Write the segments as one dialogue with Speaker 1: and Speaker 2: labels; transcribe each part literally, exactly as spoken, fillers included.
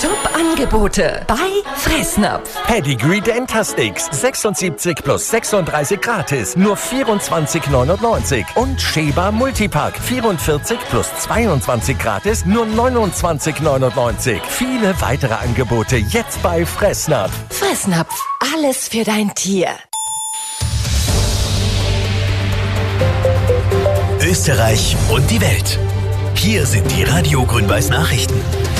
Speaker 1: Top-Angebote bei Fressnapf.
Speaker 2: Pedigree Dentastix sechsundsiebzig plus sechsunddreißig gratis, nur vierundzwanzig neunundneunzig. Und Sheba Multipack vierundvierzig plus zweiundzwanzig gratis, nur neunundzwanzig neunundneunzig. Viele weitere Angebote jetzt bei Fressnapf.
Speaker 1: Fressnapf, alles für dein Tier.
Speaker 3: Österreich und die Welt. Hier sind die Radio Grün-Weiß Nachrichten.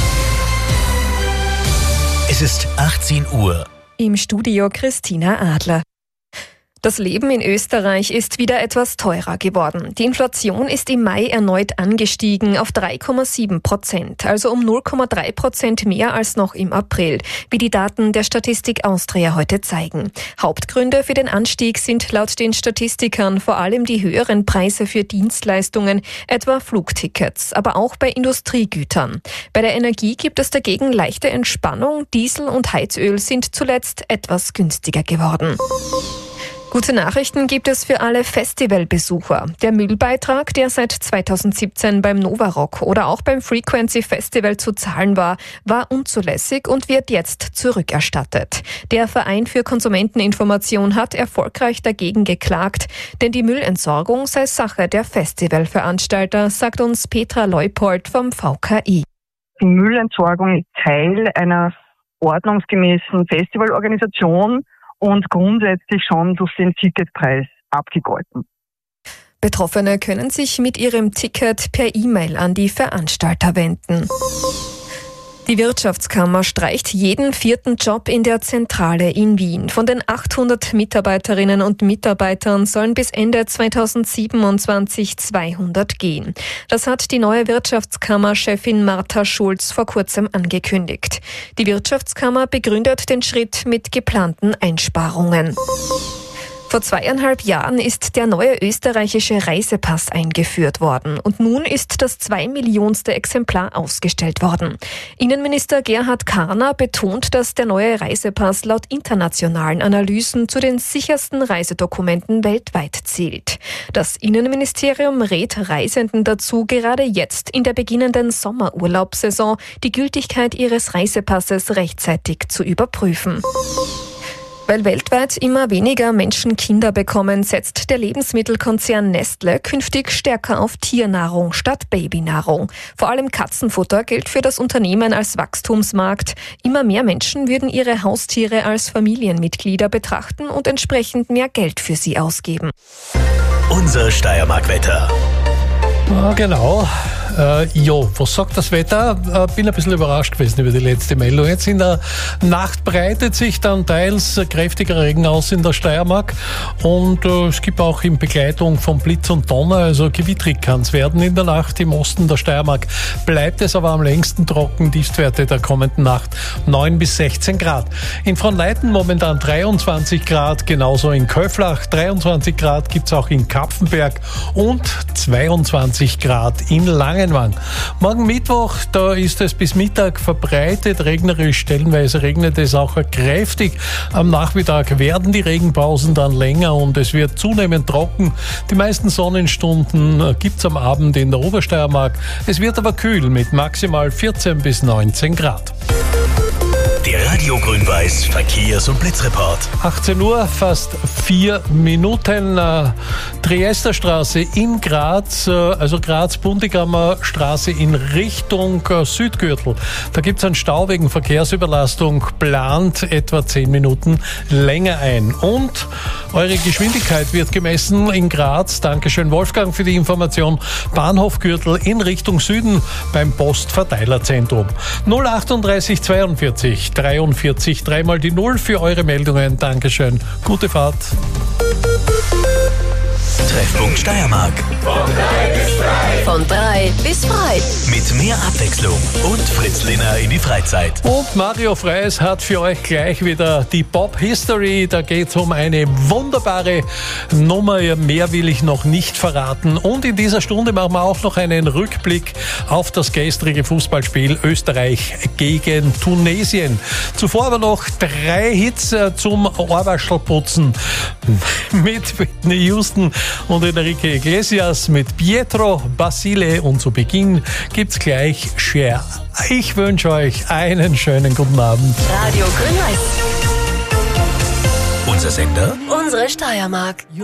Speaker 3: Es ist achtzehn Uhr.
Speaker 4: Im Studio Christina Adler. Das Leben in Österreich ist wieder etwas teurer geworden. Die Inflation ist im Mai erneut angestiegen auf drei Komma sieben Prozent, also um null Komma drei Prozent mehr als noch im April, wie die Daten der Statistik Austria heute zeigen. Hauptgründe für den Anstieg sind laut den Statistikern vor allem die höheren Preise für Dienstleistungen, etwa Flugtickets, aber auch bei Industriegütern. Bei der Energie gibt es dagegen leichte Entspannung. Diesel und Heizöl sind zuletzt etwas günstiger geworden. Gute Nachrichten gibt es für alle Festivalbesucher. Der Müllbeitrag, der seit zweitausendsiebzehn beim Novarock oder auch beim Frequency Festival zu zahlen war, war unzulässig und wird jetzt zurückerstattet. Der Verein für Konsumenteninformation hat erfolgreich dagegen geklagt, denn die Müllentsorgung sei Sache der Festivalveranstalter, sagt uns Petra Leupold vom V K I.
Speaker 5: Die Müllentsorgung ist Teil einer ordnungsgemäßen Festivalorganisation und grundsätzlich schon durch den Ticketpreis abgegolten.
Speaker 4: Betroffene können sich mit ihrem Ticket per E-Mail an die Veranstalter wenden. Die Wirtschaftskammer streicht jeden vierten Job in der Zentrale in Wien. Von den achthundert Mitarbeiterinnen und Mitarbeitern sollen bis Ende zweitausendsiebenundzwanzig zweihundert gehen. Das hat die neue Wirtschaftskammer-Chefin Martha Schulz vor kurzem angekündigt. Die Wirtschaftskammer begründet den Schritt mit geplanten Einsparungen. Vor zweieinhalb Jahren ist der neue österreichische Reisepass eingeführt worden und nun ist das zweimillionste Exemplar ausgestellt worden. Innenminister Gerhard Karner betont, dass der neue Reisepass laut internationalen Analysen zu den sichersten Reisedokumenten weltweit zählt. Das Innenministerium rät Reisenden dazu, gerade jetzt in der beginnenden Sommerurlaubssaison die Gültigkeit ihres Reisepasses rechtzeitig zu überprüfen. Weil weltweit immer weniger Menschen Kinder bekommen, setzt der Lebensmittelkonzern Nestle künftig stärker auf Tiernahrung statt Babynahrung. Vor allem Katzenfutter gilt für das Unternehmen als Wachstumsmarkt. Immer mehr Menschen würden ihre Haustiere als Familienmitglieder betrachten und entsprechend mehr Geld für sie ausgeben.
Speaker 3: Unser Steiermark-Wetter.
Speaker 6: Ja, genau. Äh, jo, was sagt das Wetter? Äh, bin ein bisschen überrascht gewesen über die letzte Meldung. Jetzt in der Nacht breitet sich dann teils kräftiger Regen aus in der Steiermark und äh, es gibt auch in Begleitung von Blitz und Donner, also gewittrig kann es werden in der Nacht. Im Osten der Steiermark bleibt es aber am längsten trocken. Tiefstwerte der kommenden Nacht neun bis sechzehn Grad. In Fronleiten momentan dreiundzwanzig Grad, genauso in Köflach. dreiundzwanzig Grad gibt es auch in Kapfenberg und zweiundzwanzig Grad in Langenwang. Morgen Mittwoch, da ist es bis Mittag verbreitet, regnerisch, stellenweise regnet es auch kräftig. Am Nachmittag werden die Regenpausen dann länger und es wird zunehmend trocken. Die meisten Sonnenstunden gibt es am Abend in der Obersteiermark. Es wird aber kühl mit maximal vierzehn bis neunzehn Grad.
Speaker 3: Der Radio Grün-Weiß Verkehrs- und Blitzreport.
Speaker 6: achtzehn Uhr, fast vier Minuten. Äh, Triesterstraße in Graz, äh, also Graz-Bundigammer Straße in Richtung äh, Südgürtel. Da gibt es einen Stau wegen Verkehrsüberlastung, plant etwa zehn Minuten länger ein. Und eure Geschwindigkeit wird gemessen in Graz. Dankeschön, Wolfgang, für die Information. Bahnhofgürtel in Richtung Süden beim Postverteilerzentrum. null achtunddreißig zweiundvierzig dreiundvierzig, dreimal die Null für eure Meldungen. Dankeschön. Gute Fahrt.
Speaker 3: Treffpunkt Steiermark.
Speaker 1: Von drei bis frei. Von drei bis frei.
Speaker 3: Mit mehr Abwechslung und Fritz Lehner in die Freizeit.
Speaker 6: Und Mario Freis hat für euch gleich wieder die Pop History. Da geht es um eine wunderbare Nummer. Mehr will ich noch nicht verraten. Und in dieser Stunde machen wir auch noch einen Rückblick auf das gestrige Fußballspiel Österreich gegen Tunesien. Zuvor aber noch drei Hits zum Ohrwaschelputzen mit Whitney Houston und Enrique Iglesias. Fingers mit Pietro Basile und zu Beginn gibt's gleich Cher. Ich wünsche euch einen schönen guten Abend.
Speaker 1: Radio Grün-Weiß.
Speaker 3: Unser Sender?
Speaker 1: Unsere Steiermark.